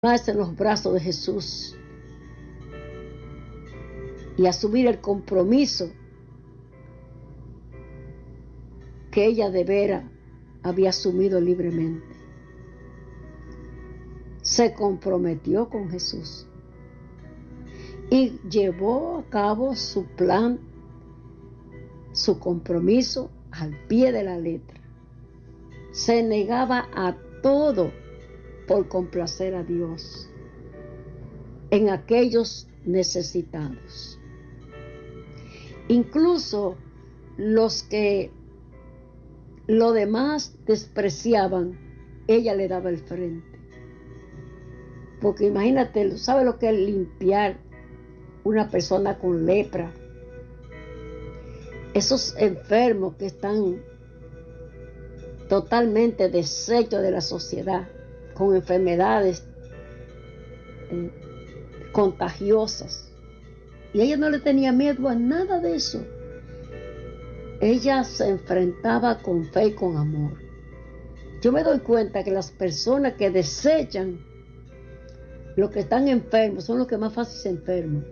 más en los brazos de Jesús y asumir el compromiso que ella de veras había asumido libremente. Se comprometió con Jesús y llevó a cabo su plan, su compromiso al pie de la letra. Se negaba a todo por complacer a Dios en aquellos necesitados. Incluso los que lo demás despreciaban, ella le daba el frente. Porque imagínate, ¿sabe lo que es limpiar una persona con lepra? Esos enfermos que están totalmente deshechos de la sociedad, con enfermedades contagiosas. Y ella no le tenía miedo a nada de eso. Ella se enfrentaba con fe y con amor. Yo me doy cuenta que las personas que desechan los que están enfermos son los que más fácil se enferman.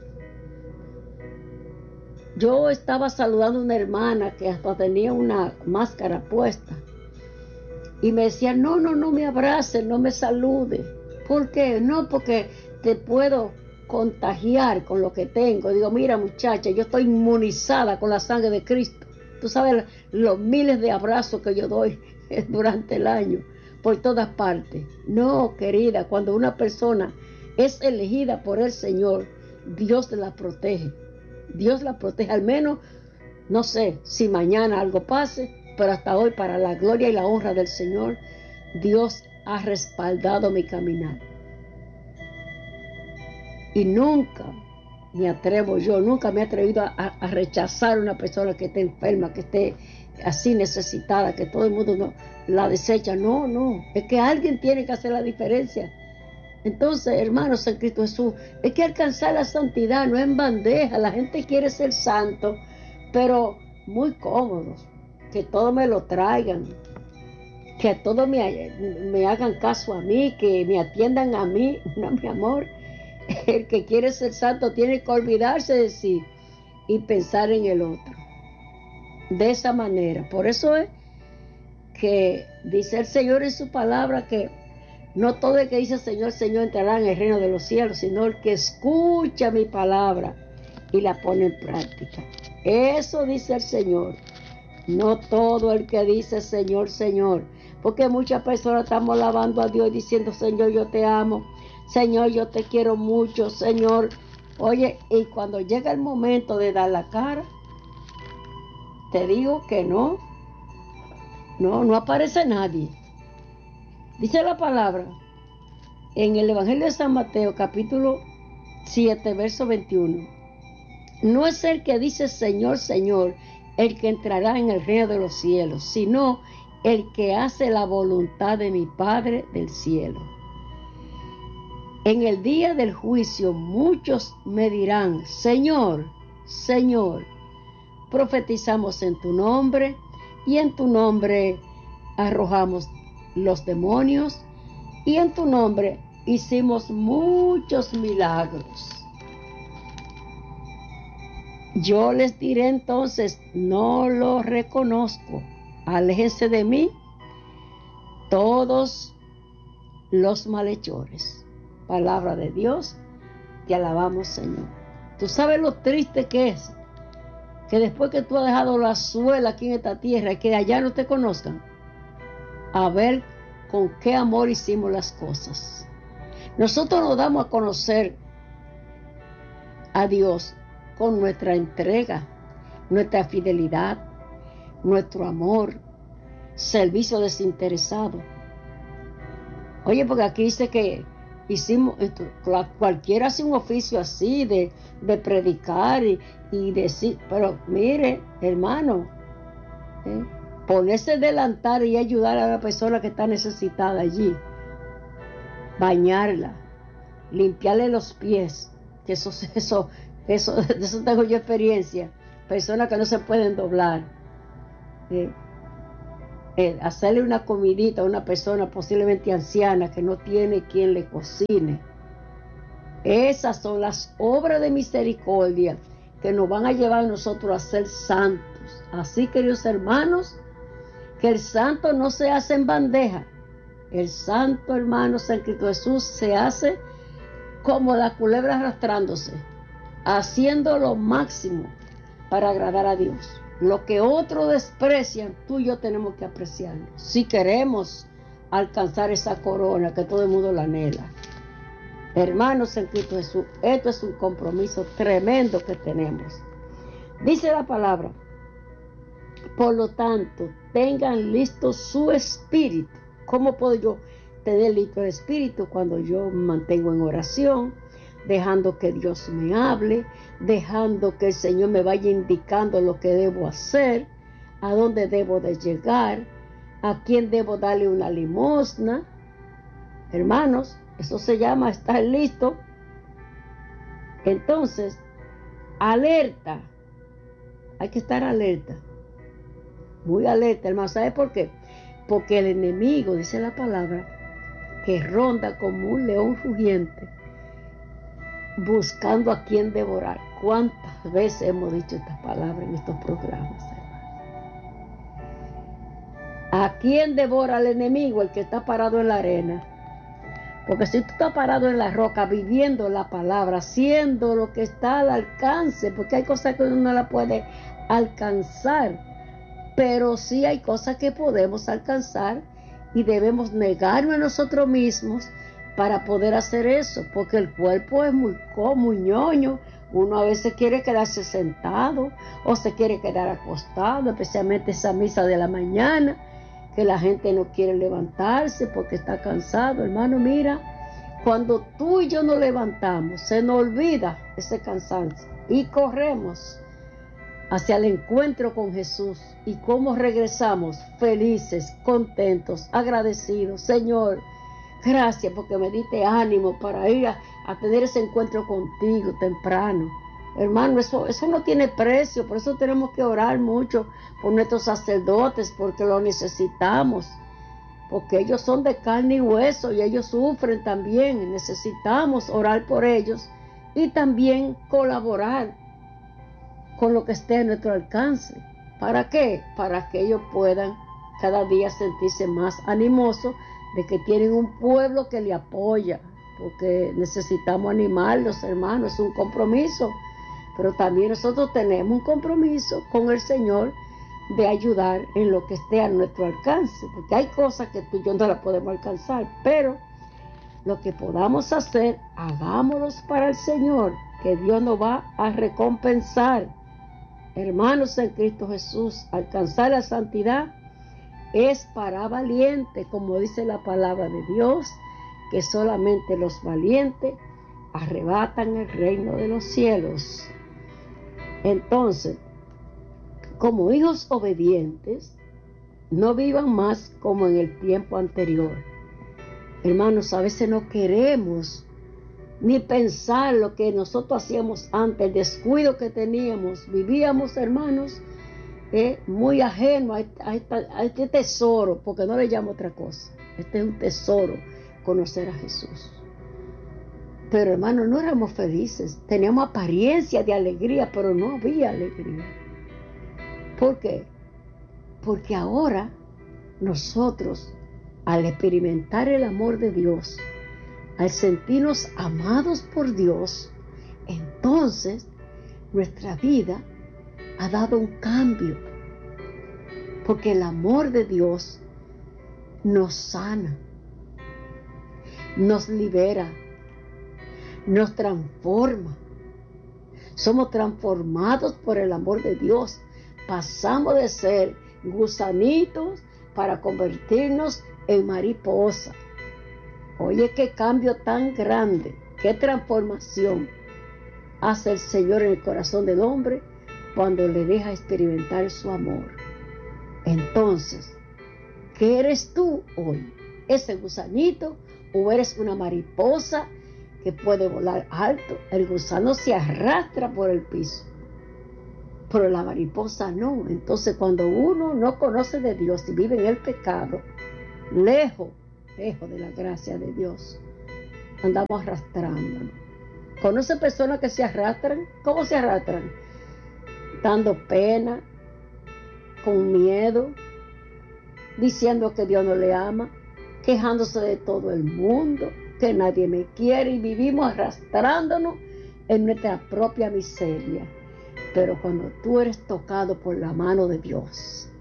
Yo estaba saludando a una hermana que hasta tenía una máscara puesta y me decía, no me abrace, no me salude. ¿Por qué? No, porque te puedo contagiar con lo que tengo. Digo, mira muchacha, yo estoy inmunizada con la sangre de Cristo. Tú sabes los miles de abrazos que yo doy durante el año por todas partes. No, querida, cuando una persona es elegida por el Señor, Dios la protege. Dios la protege, al menos, no sé si mañana algo pase, pero hasta hoy, para la gloria y la honra del Señor, Dios ha respaldado mi caminar. Y nunca me he atrevido a rechazar a una persona que esté enferma, que esté así necesitada, que todo el mundo la desecha. No, es que alguien tiene que hacer la diferencia. Entonces, hermanos en Cristo Jesús, hay que alcanzar la santidad, no en bandeja. La gente quiere ser santo, pero muy cómodos, que todo me lo traigan, que todo me hagan caso a mí, que me atiendan a mí. No, mi amor, el que quiere ser santo tiene que olvidarse de sí y pensar en el otro. De esa manera. Por eso es que dice el Señor en su palabra que no todo el que dice Señor, Señor entrará en el reino de los cielos, sino el que escucha mi palabra y la pone en práctica. Eso dice el Señor. No todo el que dice Señor, Señor. Porque muchas personas estamos alabando a Dios diciendo, Señor, yo te amo. Señor, yo te quiero mucho, Señor. Oye, y cuando llega el momento de dar la cara, te digo que no aparece nadie. Dice la palabra en el Evangelio de San Mateo, capítulo 7, verso 21. No es el que dice Señor, Señor, el que entrará en el reino de los cielos, sino el que hace la voluntad de mi Padre del cielo. En el día del juicio muchos me dirán, Señor, Señor, profetizamos en tu nombre y en tu nombre arrojamos los demonios y en tu nombre hicimos muchos milagros. Yo les diré entonces, no lo reconozco, aléjense de mí todos los malhechores. Palabra de Dios, te alabamos, Señor. Tú sabes lo triste que es que después que tú has dejado la suela aquí en esta tierra y que allá no te conozcan, a ver con qué amor hicimos las cosas. Nosotros nos damos a conocer a Dios con nuestra entrega, nuestra fidelidad, nuestro amor, servicio desinteresado. Oye, porque aquí dice que hicimos, cualquiera hace un oficio así de predicar y decir, pero mire, hermano, ponerse delantar y ayudar a la persona que está necesitada allí, bañarla, limpiarle los pies, que eso de eso tengo yo experiencia, personas que no se pueden doblar, hacerle una comidita a una persona posiblemente anciana que no tiene quien le cocine. Esas son las obras de misericordia que nos van a llevar a nosotros a ser santos. Así, queridos hermanos, que el santo no se hace en bandeja. El santo, hermanos, en Cristo Jesús se hace como la culebra arrastrándose, haciendo lo máximo para agradar a Dios. Lo que otros desprecian, tú y yo tenemos que apreciarlo, si queremos alcanzar esa corona que todo el mundo la anhela. Hermanos en Cristo Jesús, esto es un compromiso tremendo que tenemos. Dice la palabra: por lo tanto, tengan listo su espíritu. ¿Cómo puedo yo tener listo el espíritu? Cuando yo me mantengo en oración, dejando que Dios me hable, dejando que el Señor me vaya indicando lo que debo hacer, a dónde debo de llegar, a quién debo darle una limosna. Hermanos, eso se llama estar listo. Entonces, alerta. Hay que estar alerta. Muy alerta, hermano. ¿Sabe por qué? Porque el enemigo, dice la palabra, que ronda como un león rugiente, buscando a quien devorar. ¿Cuántas veces hemos dicho estas palabras en estos programas, hermano? ¿A quién devora el enemigo? El que está parado en la arena. Porque si tú estás parado en la roca, viviendo la palabra, haciendo lo que está al alcance, porque hay cosas que uno no la puede alcanzar, pero sí hay cosas que podemos alcanzar y debemos negarnos a nosotros mismos para poder hacer eso, porque el cuerpo es muy ñoño. Uno a veces quiere quedarse sentado o se quiere quedar acostado, especialmente esa misa de la mañana, que la gente no quiere levantarse porque está cansado. Hermano, mira, cuando tú y yo nos levantamos, se nos olvida ese cansancio y corremos hacia el encuentro con Jesús. Y cómo regresamos felices, contentos, agradecidos. Señor, gracias porque me diste ánimo para ir a tener ese encuentro contigo temprano. Hermano, eso no tiene precio. Por eso tenemos que orar mucho por nuestros sacerdotes, porque lo necesitamos, porque ellos son de carne y hueso y ellos sufren también. Necesitamos orar por ellos y también colaborar con lo que esté a nuestro alcance. ¿Para qué? Para que ellos puedan cada día sentirse más animosos de que tienen un pueblo que le apoya, porque necesitamos animarlos, hermanos. Es un compromiso, pero también nosotros tenemos un compromiso con el Señor de ayudar en lo que esté a nuestro alcance, porque hay cosas que tú y yo no las podemos alcanzar, pero lo que podamos hacer, hagámoslos para el Señor, que Dios nos va a recompensar. Hermanos en Cristo Jesús, alcanzar la santidad es para valientes, como dice la palabra de Dios, que solamente los valientes arrebatan el reino de los cielos. Entonces, como hijos obedientes, no vivan más como en el tiempo anterior. Hermanos, a veces no queremos ni pensar lo que nosotros hacíamos antes, el descuido que teníamos. Vivíamos, hermanos, muy ajeno a este tesoro, porque no le llamo otra cosa. Este es un tesoro, conocer a Jesús. Pero, hermanos, no éramos felices. Teníamos apariencia de alegría, pero no había alegría. ¿Por qué? Porque ahora nosotros, al experimentar el amor de Dios, al sentirnos amados por Dios, entonces nuestra vida ha dado un cambio, porque el amor de Dios nos sana, nos libera, nos transforma. Somos transformados por el amor de Dios. Pasamos de ser gusanitos para convertirnos en mariposa. Oye, qué cambio tan grande, qué transformación hace el Señor en el corazón del hombre cuando le deja experimentar su amor. Entonces, ¿qué eres tú hoy? ¿Ese gusanito o eres una mariposa que puede volar alto? El gusano se arrastra por el piso, pero la mariposa no. Entonces cuando uno no conoce de Dios y vive en el pecado, lejos de la gracia de Dios, andamos arrastrándonos. ¿Conoce personas que se arrastran? ¿Cómo se arrastran? Dando pena, con miedo, diciendo que Dios no le ama, quejándose de todo el mundo, que nadie me quiere, y vivimos arrastrándonos en nuestra propia miseria. Pero cuando tú eres tocado por la mano de Dios,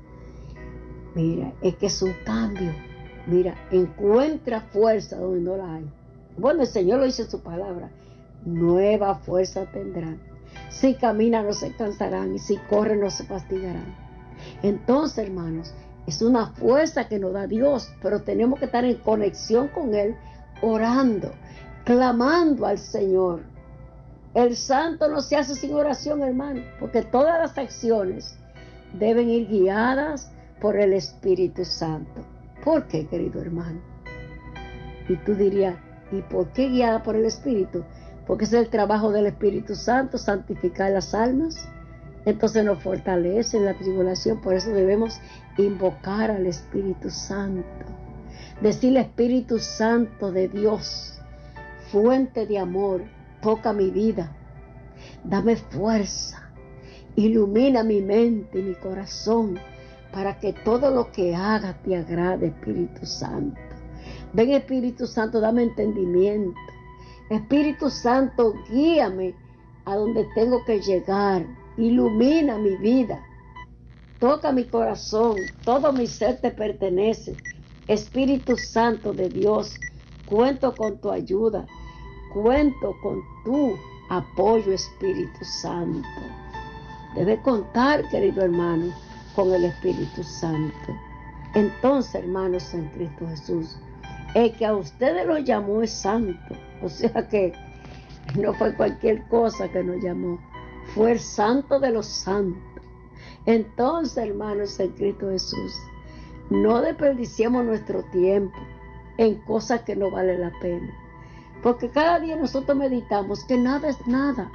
mira, es que es un cambio. Mira, encuentra fuerza donde no la hay. Bueno, el Señor lo dice en su palabra: nueva fuerza tendrán. Si caminan no se cansarán, y si corren no se fatigarán. Entonces, hermanos, es una fuerza que nos da Dios, pero tenemos que estar en conexión con Él, orando, clamando al Señor. El santo no se hace sin oración, hermano, porque todas las acciones deben ir guiadas por el Espíritu Santo. ¿Por qué, querido hermano? Y tú dirías, ¿y por qué guiada por el Espíritu? Porque es el trabajo del Espíritu Santo, santificar las almas. Entonces nos fortalece en la tribulación. Por eso debemos invocar al Espíritu Santo, decirle: Espíritu Santo de Dios, fuente de amor, toca mi vida, dame fuerza, ilumina mi mente y mi corazón, para que todo lo que haga te agrade, Espíritu Santo. Ven, Espíritu Santo, dame entendimiento. Espíritu Santo, guíame a donde tengo que llegar. Ilumina mi vida. Toca mi corazón. Todo mi ser te pertenece. Espíritu Santo de Dios, cuento con tu ayuda. Cuento con tu apoyo, Espíritu Santo. Debe contar, querido hermano, con el Espíritu Santo. Entonces, hermanos en Cristo Jesús, el que a ustedes los llamó es santo. O sea que no fue cualquier cosa que nos llamó, fue el santo de los santos. Entonces, hermanos en Cristo Jesús, no desperdiciemos nuestro tiempo en cosas que no valen la pena, porque cada día nosotros meditamos que nada es nada.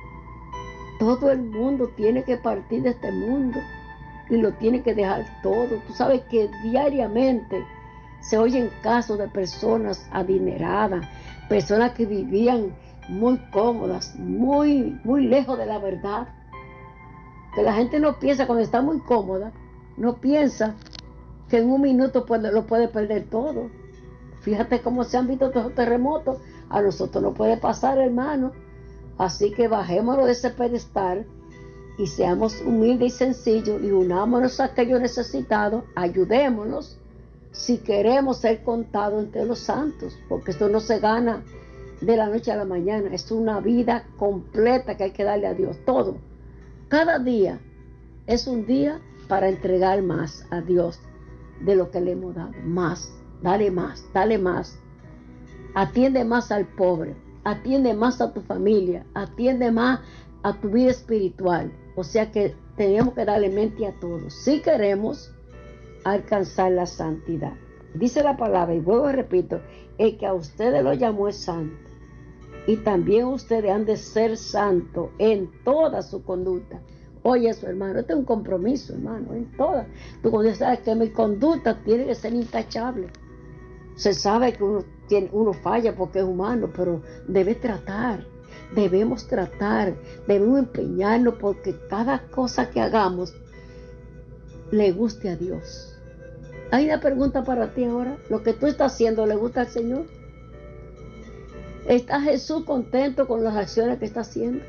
Todo el mundo tiene que partir de este mundo y lo tiene que dejar todo. Tú sabes que diariamente se oyen casos de personas adineradas, personas que vivían muy cómodas, muy lejos de la verdad. Que la gente no piensa, cuando está muy cómoda, no piensa que en un minuto lo puede perder todo. Fíjate cómo se han visto estos terremotos. A nosotros no puede pasar, hermano. Así que bajémonos de ese pedestal y seamos humildes y sencillos y unámonos a aquellos necesitados, ayudémonos si queremos ser contados entre los santos, porque esto no se gana de la noche a la mañana, es una vida completa que hay que darle a Dios, todo. Cada día es un día para entregar más a Dios de lo que le hemos dado, más, dale más, atiende más al pobre, atiende más a tu familia, atiende más a tu vida espiritual. O sea que tenemos que darle mente a todos si queremos alcanzar la santidad. Dice la palabra, y vuelvo y repito, el que a ustedes lo llamó es santo, y también ustedes han de ser santos en toda su conducta. Oye eso, hermano, este es un compromiso, hermano, en toda. Tú cuando sabes que mi conducta tiene que ser intachable. Se sabe que uno falla porque es humano, pero debemos tratar, debemos empeñarnos porque cada cosa que hagamos le guste a Dios. Hay una pregunta para ti ahora. ¿Lo que tú estás haciendo le gusta al Señor? ¿Está Jesús contento con las acciones que está haciendo?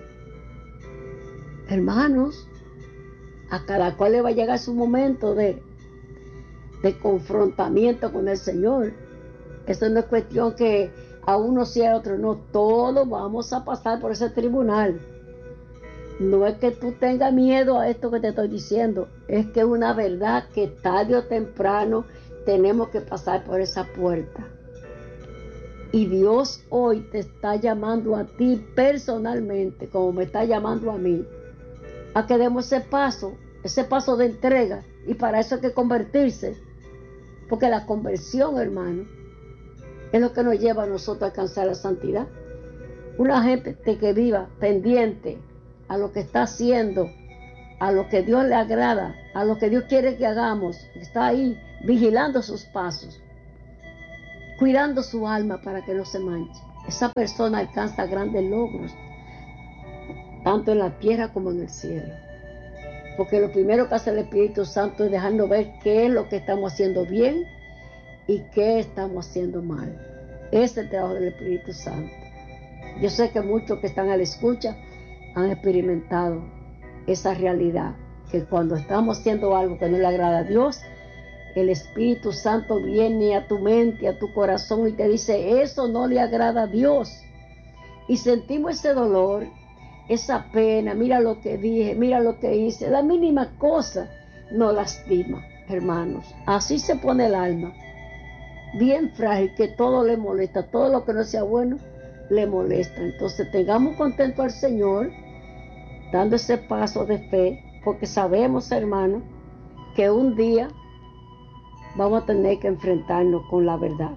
Hermanos, a cada cual le va a llegar su momento de confrontamiento con el Señor. Eso no es cuestión que a uno sí a otro, no, todos vamos a pasar por ese tribunal. No es que tú tengas miedo a esto que te estoy diciendo, es que es una verdad que tarde o temprano tenemos que pasar por esa puerta. Y Dios hoy te está llamando a ti personalmente, como me está llamando a mí, a que demos ese paso de entrega, y para eso hay que convertirse, porque la conversión, hermano, es lo que nos lleva a nosotros a alcanzar la santidad. Una gente que viva pendiente a lo que está haciendo a lo que Dios le agrada, a lo que Dios quiere que hagamos. Está ahí vigilando sus pasos, cuidando su alma para que no se manche. Esa persona alcanza grandes logros, tanto en la tierra como en el cielo. Porque lo primero que hace el Espíritu Santo es dejarnos ver qué es lo que estamos haciendo bien y qué estamos haciendo mal. Ese es el trabajo del Espíritu Santo. Yo sé que muchos que están a la escucha han experimentado esa realidad, que cuando estamos haciendo algo que no le agrada a Dios, el Espíritu Santo viene a tu mente, a tu corazón y te dice, eso no le agrada a Dios. Y sentimos ese dolor, esa pena, mira lo que dije, mira lo que hice. La mínima cosa nos lastima, hermanos. Así se pone el alma, bien frágil, que todo le molesta, todo lo que no sea bueno le molesta. Entonces tengamos contento al Señor, dando ese paso de fe, porque sabemos, hermanos, que un día vamos a tener que enfrentarnos con la verdad.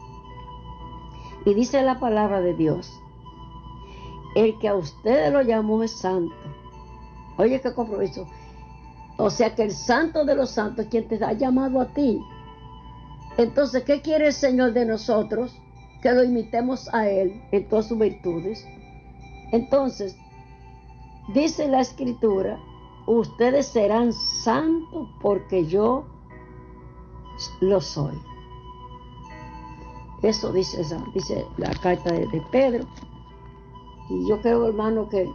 Y dice la palabra de Dios, el que a ustedes lo llamó es santo. Oye, qué compromiso. O sea que el santo de los santos es quien te ha llamado a ti. Entonces, ¿qué quiere el Señor de nosotros? Que lo imitemos a Él en todas sus virtudes. Entonces, dice la Escritura, ustedes serán santos porque yo lo soy. Eso dice la carta de Pedro. Y yo creo, hermano, que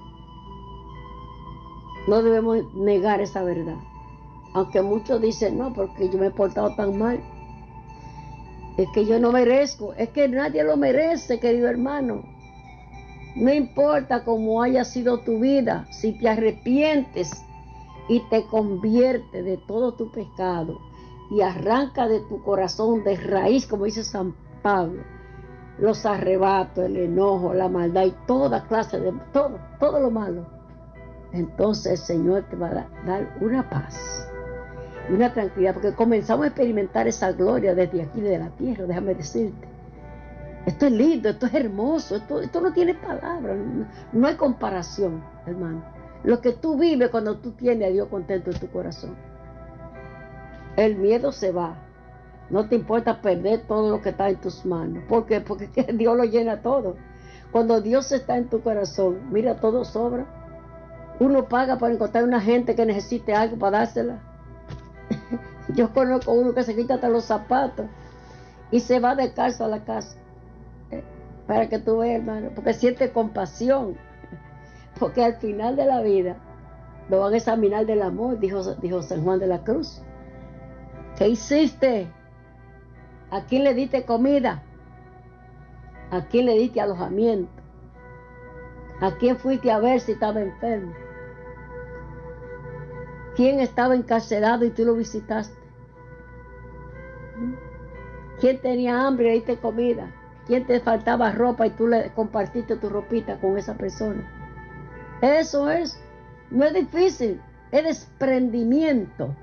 no debemos negar esa verdad. Aunque muchos dicen, no, porque yo me he portado tan mal. Es que yo no merezco. Es que nadie lo merece, querido hermano. No importa cómo haya sido tu vida, si te arrepientes y te conviertes de todo tu pecado y arranca de tu corazón de raíz, como dice San Pablo, los arrebatos, el enojo, la maldad y toda clase de todo lo malo, entonces el Señor te va a dar una paz y una tranquilidad, porque comenzamos a experimentar esa gloria desde aquí, de la tierra. Déjame decirte, esto es lindo, esto es hermoso, esto no tiene palabras, no hay comparación, hermano. Lo que tú vives cuando tú tienes a Dios contento en tu corazón, el miedo se va. No te importa perder todo lo que está en tus manos. ¿Por qué? Porque Dios lo llena todo. Cuando Dios está en tu corazón, mira, todo sobra. Uno paga para encontrar una gente que necesite algo para dársela. Yo conozco uno que se quita hasta los zapatos y se va descalzo a la casa. Para que tú veas, hermano, porque siente compasión. Porque al final de la vida lo van a examinar del amor, dijo San Juan de la Cruz. ¿Qué hiciste? ¿A quién le diste comida? ¿A quién le diste alojamiento? ¿A quién fuiste a ver si estaba enfermo? ¿Quién estaba encarcelado y tú lo visitaste? ¿Quién tenía hambre y le diste comida? ¿Quién te faltaba ropa y tú le compartiste tu ropita con esa persona? Eso es, no es difícil, es desprendimiento.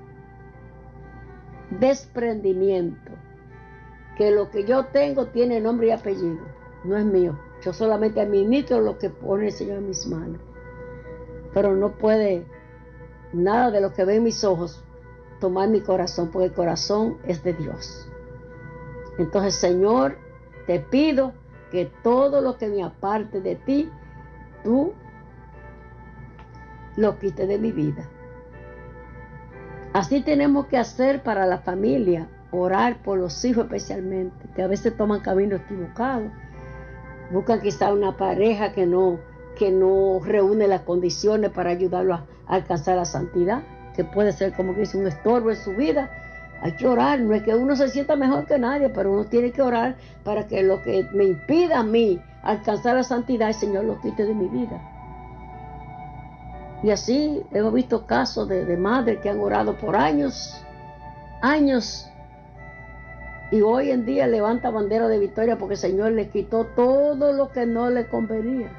Desprendimiento. Que lo que yo tengo tiene nombre y apellido, no es mío. Yo solamente administro lo que pone el Señor en mis manos. Pero no puede nada de lo que ve en mis ojos tomar mi corazón, porque el corazón es de Dios. Entonces, Señor, te pido que todo lo que me aparte de ti, tú lo quites de mi vida. Así tenemos que hacer para la familia, orar por los hijos especialmente, que a veces toman caminos equivocados, buscan quizá una pareja que no reúne las condiciones para ayudarlo a alcanzar la santidad, que puede ser como que es un estorbo en su vida. Hay que orar, no es que uno se sienta mejor que nadie, pero uno tiene que orar para que lo que me impida a mí alcanzar la santidad, el Señor lo quite de mi vida. Y así hemos visto casos de madres que han orado por años, y hoy en día levanta bandera de victoria porque el Señor le quitó todo lo que no le convenía.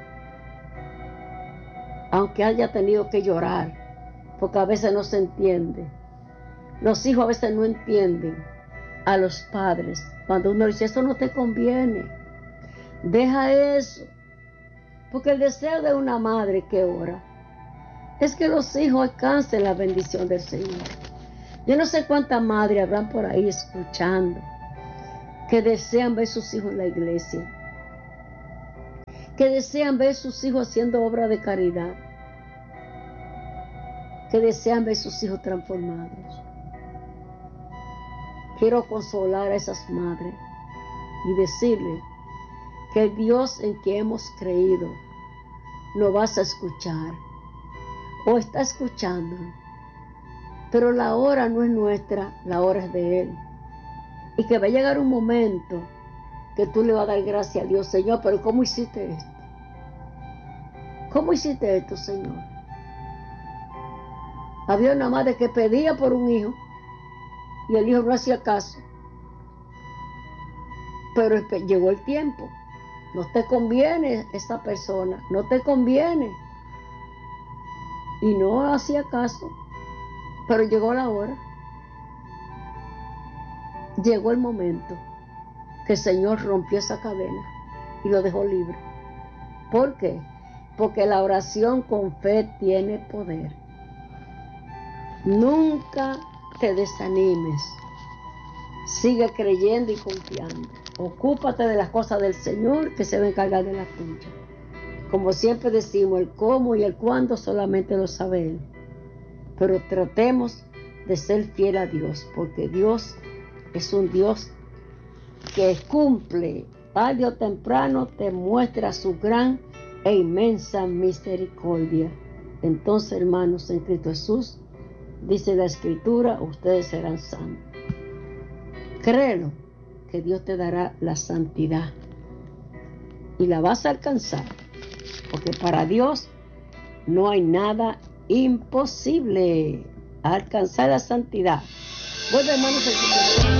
Aunque haya tenido que llorar, porque a veces no se entiende. Los hijos a veces no entienden a los padres. Cuando uno dice, eso no te conviene, deja eso. Porque el deseo de una madre que ora es que los hijos alcancen la bendición del Señor. Yo no sé cuántas madres habrán por ahí escuchando que desean ver sus hijos en la iglesia, que desean ver sus hijos haciendo obra de caridad, que desean ver sus hijos transformados. Quiero consolar a esas madres y decirles que el Dios en que hemos creído nos vas a escuchar o está escuchando, pero la hora no es nuestra, la hora es de Él, y que va a llegar un momento que tú le vas a dar gracias a Dios. Señor, pero ¿cómo hiciste esto? ¿Cómo hiciste esto, Señor? Había una madre que pedía por un hijo y el hijo no hacía caso, pero llegó el tiempo. No te conviene esa persona, no te conviene. Y no hacía caso, pero llegó la hora. Llegó el momento que el Señor rompió esa cadena y lo dejó libre. ¿Por qué? Porque la oración con fe tiene poder. Nunca te desanimes. Sigue creyendo y confiando. Ocúpate de las cosas del Señor, que se va a encargar de las tuyas. Como siempre decimos, el cómo y el cuándo solamente lo sabe Él. Pero tratemos de ser fiel a Dios, porque Dios es un Dios que cumple, tarde o temprano te muestra su gran e inmensa misericordia. Entonces, hermanos, en Cristo Jesús, dice la Escritura, ustedes serán santos. Créelo, que Dios te dará la santidad y la vas a alcanzar, porque para Dios no hay nada imposible. Alcanzar la santidad. Bueno, hermanos,